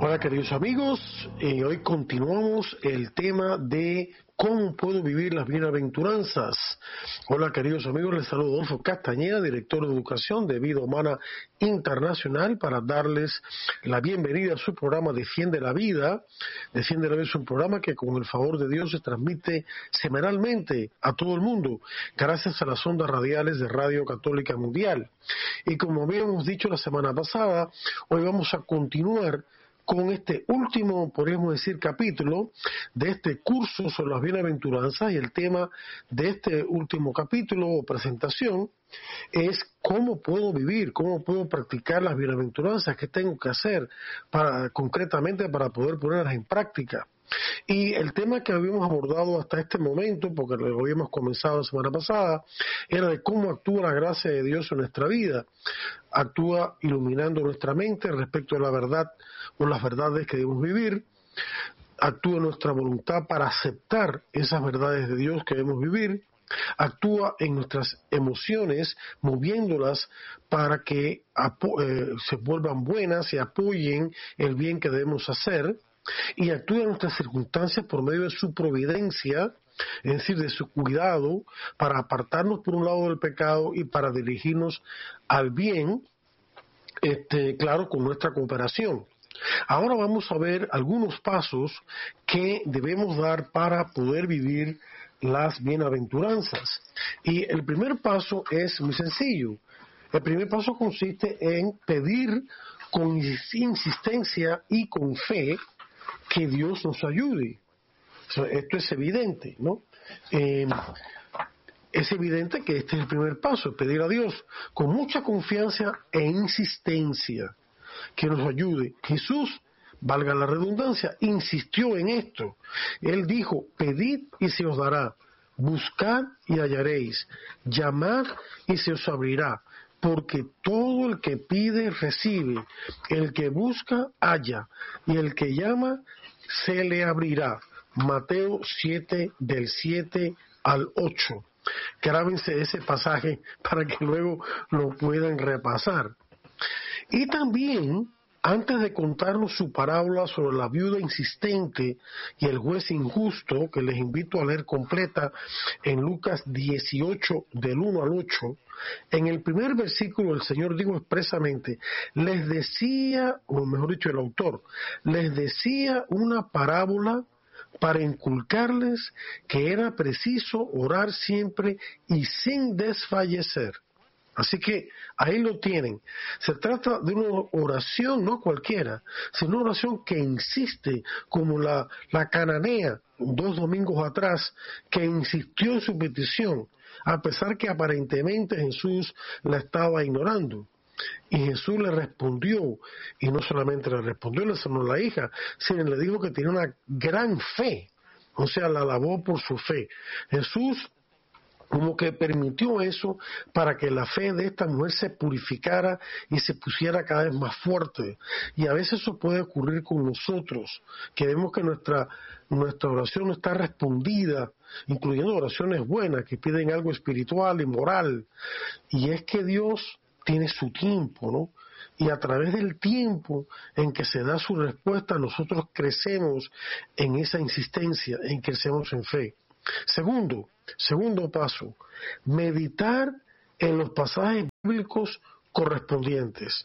Hola queridos amigos, hoy continuamos el tema de cómo puedo vivir las bienaventuranzas. Hola queridos amigos, les saludo Adolfo Castañeda, director de Educación de Vida Humana Internacional, para darles la bienvenida a su programa Defiende la Vida. Defiende la Vida es un programa que con el favor de Dios se transmite semanalmente a todo el mundo, gracias a las ondas radiales de Radio Católica Mundial. Y como habíamos dicho la semana pasada, hoy vamos a continuar con este último, podríamos decir, capítulo de este curso sobre las bienaventuranzas, y el tema de este último capítulo o presentación es cómo puedo vivir, cómo puedo practicar las bienaventuranzas, qué tengo que hacer concretamente para poder ponerlas en práctica. Y el tema que habíamos abordado hasta este momento, porque lo habíamos comenzado la semana pasada, era de cómo actúa la gracia de Dios en nuestra vida. Actúa iluminando nuestra mente respecto a la verdad o las verdades que debemos vivir. Actúa nuestra voluntad para aceptar esas verdades de Dios que debemos vivir. Actúa en nuestras emociones, moviéndolas para que se vuelvan buenas y apoyen el bien que debemos hacer. Y actúa en nuestras circunstancias por medio de su providencia, es decir, de su cuidado, para apartarnos por un lado del pecado y para dirigirnos al bien, claro, con nuestra cooperación. Ahora vamos a ver algunos pasos que debemos dar para poder vivir las bienaventuranzas. Y el primer paso es muy sencillo. El primer paso consiste en pedir con insistencia y con fe que Dios nos ayude. Esto es evidente, ¿no? Es evidente que este es el primer paso, pedir a Dios con mucha confianza e insistencia que nos ayude. Jesús, valga la redundancia, insistió en esto. Él dijo: pedid y se os dará, buscad y hallaréis, llamad y se os abrirá, porque todo el que pide recibe, el que busca halla, y el que llama se le abrirá. Mateo 7, del 7 al 8. Grábense ese pasaje para que luego lo puedan repasar. Y también, antes de contarnos su parábola sobre la viuda insistente y el juez injusto, que les invito a leer completa en Lucas 18, del 1 al 8, en el primer versículo el Señor dijo expresamente: les decía, o mejor dicho el autor, les decía una parábola para inculcarles que era preciso orar siempre y sin desfallecer. Así que ahí lo tienen. Se trata de una oración no cualquiera, sino una oración que insiste, como la cananea 2 domingos atrás, que insistió en su petición, a pesar que aparentemente Jesús la estaba ignorando. Y Jesús le respondió, y no solamente le respondió, le sanó la hija, sino le dijo que tenía una gran fe, o sea, la alabó por su fe. Jesús como que permitió eso para que la fe de esta mujer se purificara y se pusiera cada vez más fuerte. Y a veces eso puede ocurrir con nosotros, que vemos que nuestra oración no está respondida, incluyendo oraciones buenas que piden algo espiritual y moral. Y es que Dios tiene su tiempo, ¿no? Y a través del tiempo en que se da su respuesta, nosotros crecemos en esa insistencia, crecemos en fe. Segundo paso, meditar en los pasajes bíblicos correspondientes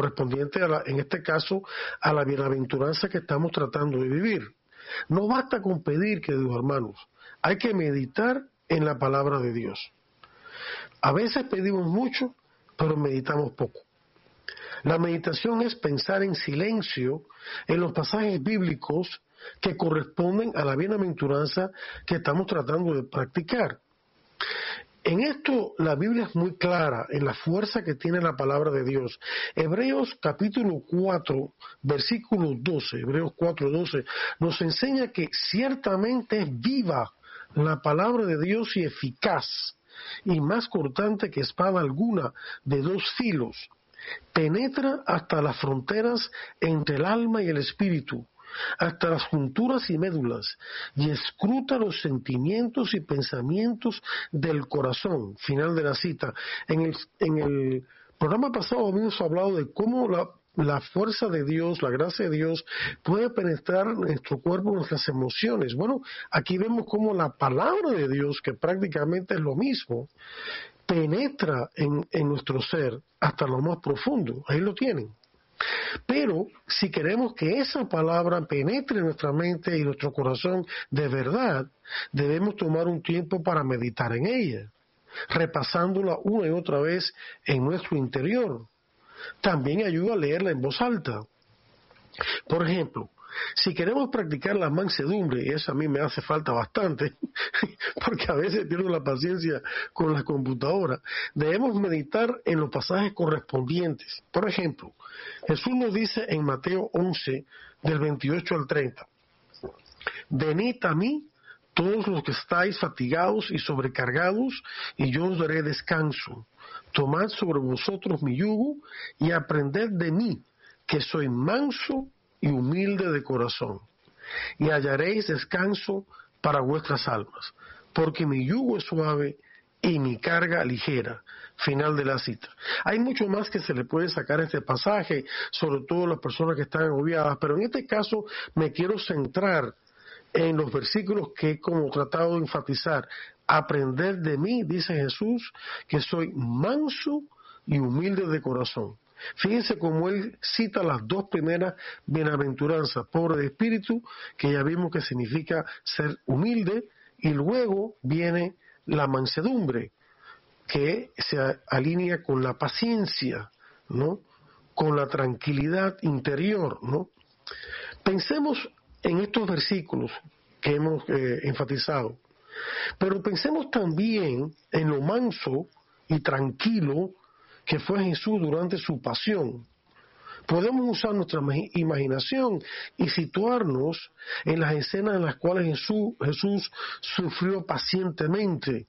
en este caso, a la bienaventuranza que estamos tratando de vivir. No basta con pedir, queridos hermanos, hay que meditar en la palabra de Dios. A veces pedimos mucho, pero meditamos poco. La meditación es pensar en silencio en los pasajes bíblicos que corresponden a la bienaventuranza que estamos tratando de practicar. En esto la Biblia es muy clara en la fuerza que tiene la palabra de Dios. Hebreos capítulo 4, versículo 12, Hebreos 4, 12, nos enseña que ciertamente es viva la palabra de Dios y eficaz, y más cortante que espada alguna de 2 filos. Penetra hasta las fronteras entre el alma y el espíritu, hasta las junturas y médulas, y escruta los sentimientos y pensamientos del corazón. Final de la cita. En el programa pasado habíamos hablado de cómo la fuerza de Dios, la gracia de Dios puede penetrar nuestro cuerpo, nuestras emociones. Bueno, aquí vemos cómo la palabra de Dios, que prácticamente es lo mismo, penetra en nuestro ser hasta lo más profundo. Ahí lo tienen. Pero si queremos que esa palabra penetre en nuestra mente y nuestro corazón de verdad, debemos tomar un tiempo para meditar en ella, repasándola una y otra vez en nuestro interior. También ayuda a leerla en voz alta. Por ejemplo, si queremos practicar la mansedumbre, y eso a mí me hace falta bastante, porque a veces pierdo la paciencia con la computadora, debemos meditar en los pasajes correspondientes. Por ejemplo, Jesús nos dice en Mateo 11, del 28 al 30, «Venid a mí, todos los que estáis fatigados y sobrecargados, y yo os daré descanso. Tomad sobre vosotros mi yugo y aprended de mí, que soy manso y humilde de corazón, y hallaréis descanso para vuestras almas, porque mi yugo es suave y mi carga ligera». Final de la cita. Hay mucho más que se le puede sacar a este pasaje, sobre todo las personas que están agobiadas, pero en este caso me quiero centrar en los versículos que he como tratado de enfatizar. Aprender de mí, dice Jesús, que soy manso y humilde de corazón. Fíjense cómo él cita las dos primeras bienaventuranzas, pobre de espíritu, que ya vimos que significa ser humilde, y luego viene la mansedumbre, que se alinea con la paciencia, ¿no? Con la tranquilidad interior, ¿no? Pensemos en estos versículos que hemos enfatizado, pero pensemos también en lo manso y tranquilo que fue Jesús durante su pasión. Podemos usar nuestra imaginación y situarnos en las escenas en las cuales Jesús sufrió pacientemente,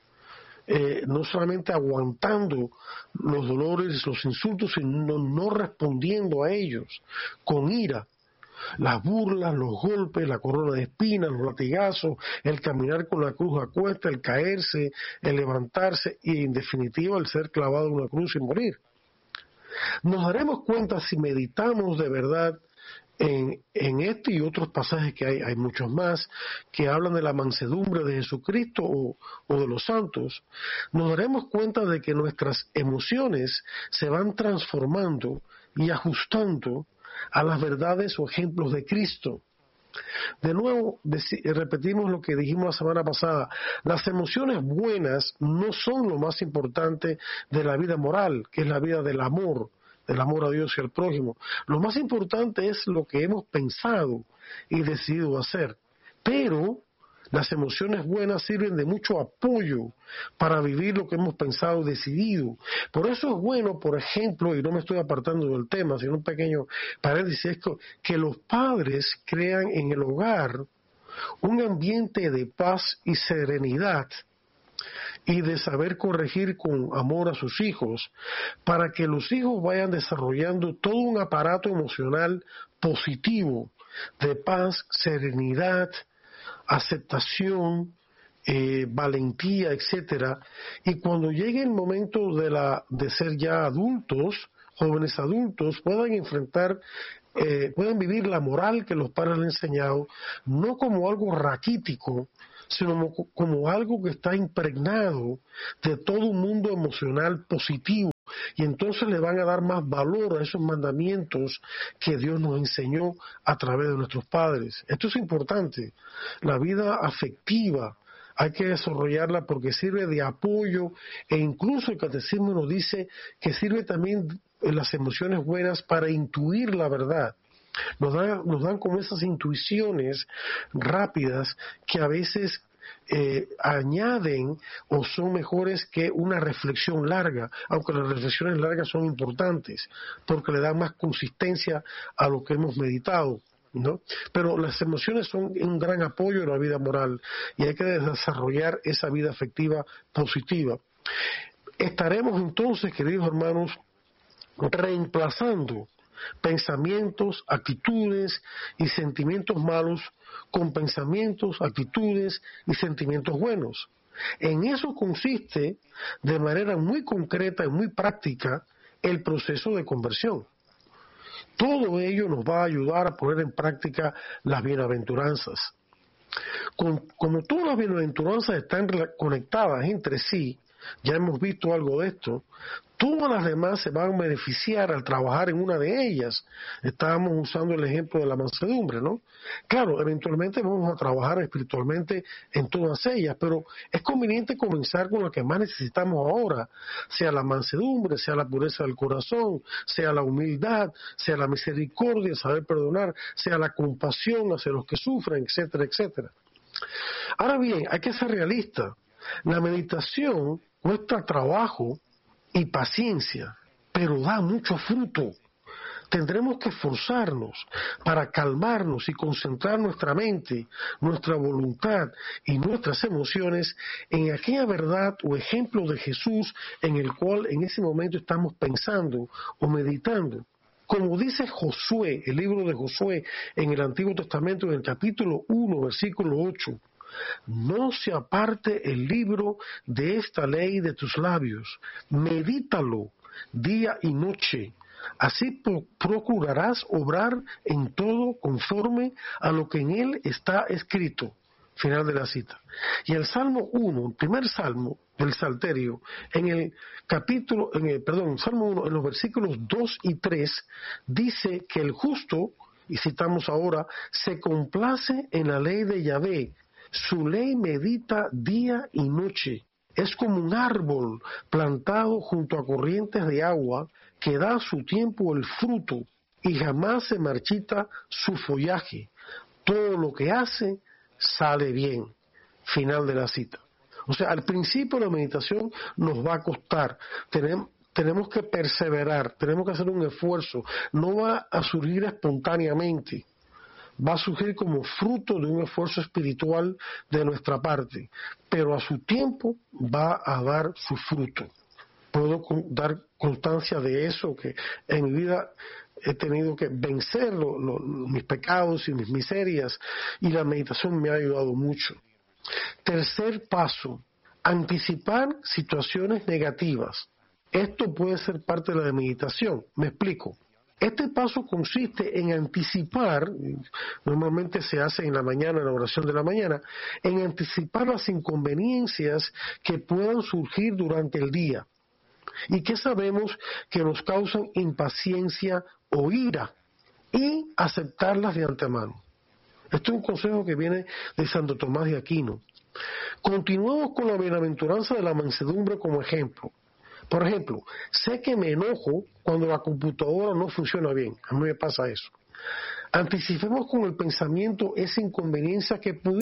no solamente aguantando los dolores, los insultos, sino no respondiendo a ellos con ira. Las burlas, los golpes, la corona de espinas, los latigazos, el caminar con la cruz a cuesta, el caerse, el levantarse y en definitiva el ser clavado en una cruz y morir. Nos daremos cuenta si meditamos de verdad en este y otros pasajes que hay muchos más, que hablan de la mansedumbre de Jesucristo o de los santos. Nos daremos cuenta de que nuestras emociones se van transformando y ajustando a las verdades o ejemplos de Cristo. De nuevo, repetimos lo que dijimos la semana pasada: las emociones buenas no son lo más importante de la vida moral, que es la vida del amor a Dios y al prójimo. Lo más importante es lo que hemos pensado y decidido hacer. Pero las emociones buenas sirven de mucho apoyo para vivir lo que hemos pensado y decidido. Por eso es bueno, por ejemplo, y no me estoy apartando del tema, sino un pequeño paréntesis, es que los padres crean en el hogar un ambiente de paz y serenidad y de saber corregir con amor a sus hijos, para que los hijos vayan desarrollando todo un aparato emocional positivo de paz, serenidad, aceptación, valentía, etcétera. Y cuando llegue el momento de ser ya adultos, jóvenes adultos, puedan enfrentar, puedan vivir la moral que los padres les han enseñado, no como algo raquítico, sino como algo que está impregnado de todo un mundo emocional positivo. Y entonces le van a dar más valor a esos mandamientos que Dios nos enseñó a través de nuestros padres. Esto es importante. La vida afectiva hay que desarrollarla porque sirve de apoyo, e incluso el catecismo nos dice que sirve también en las emociones buenas para intuir la verdad. Nos dan como esas intuiciones rápidas que a veces añaden o son mejores que una reflexión larga, aunque las reflexiones largas son importantes porque le dan más consistencia a lo que hemos meditado, ¿no? Pero las emociones son un gran apoyo en la vida moral y hay que desarrollar esa vida afectiva positiva. Estaremos entonces, queridos hermanos, reemplazando pensamientos, actitudes y sentimientos malos con pensamientos, actitudes y sentimientos buenos. En eso consiste de manera muy concreta y muy práctica el proceso de conversión. Todo ello nos va a ayudar a poner en práctica las bienaventuranzas. Como todas las bienaventuranzas están conectadas entre sí, ya hemos visto algo de esto, todas las demás se van a beneficiar al trabajar en una de ellas. Estábamos usando el ejemplo de la mansedumbre, ¿no? Claro, eventualmente vamos a trabajar espiritualmente en todas ellas, pero es conveniente comenzar con lo que más necesitamos ahora, sea la mansedumbre, sea la pureza del corazón, sea la humildad, sea la misericordia, saber perdonar, sea la compasión hacia los que sufren, etcétera, etcétera. Ahora bien, hay que ser realista. La meditación cuesta trabajo y paciencia, pero da mucho fruto. Tendremos que esforzarnos para calmarnos y concentrar nuestra mente, nuestra voluntad y nuestras emociones en aquella verdad o ejemplo de Jesús en el cual en ese momento estamos pensando o meditando. Como dice Josué, el libro de Josué en el Antiguo Testamento, en el capítulo 1, versículo 8, no se aparte el libro de esta ley de tus labios, medítalo día y noche, así procurarás obrar en todo conforme a lo que en él está escrito. Final de la cita. Y el Salmo 1, el primer salmo del Salterio, Salmo 1, en los versículos 2 y 3, dice que el justo, y citamos ahora, se complace en la ley de Yahvé. Su ley medita día y noche. Es como un árbol plantado junto a corrientes de agua que da a su tiempo el fruto y jamás se marchita su follaje. Todo lo que hace sale bien. Final de la cita. O sea, al principio la meditación nos va a costar. Tenemos que perseverar, tenemos que hacer un esfuerzo. No va a surgir espontáneamente. Va a surgir como fruto de un esfuerzo espiritual de nuestra parte, pero a su tiempo va a dar su fruto. Puedo dar constancia de eso, que en mi vida he tenido que vencer mis pecados y mis miserias, y la meditación me ha ayudado mucho. Tercer paso, anticipar situaciones negativas. Esto puede ser parte de la meditación. Me explico. Este paso consiste en anticipar, normalmente se hace en la mañana, en la oración de la mañana, en anticipar las inconveniencias que puedan surgir durante el día y que sabemos que nos causan impaciencia o ira, y aceptarlas de antemano. Esto es un consejo que viene de Santo Tomás de Aquino. Continuamos con la bienaventuranza de la mansedumbre como ejemplo. Por ejemplo, sé que me enojo cuando la computadora no funciona bien. A mí me pasa eso. Anticipemos con el pensamiento esa inconveniencia que pudiera